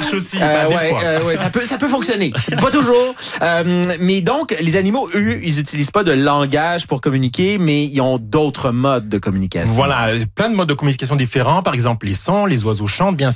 marche aussi. Des fois. Ouais, ça peut fonctionner. Pas toujours. Mais donc, les animaux, eux, ils utilisent pas de langage pour communiquer, mais ils ont d'autres modes de communication. Voilà, plein de modes de communication différents. Par exemple, les sons, les oiseaux chantent, bien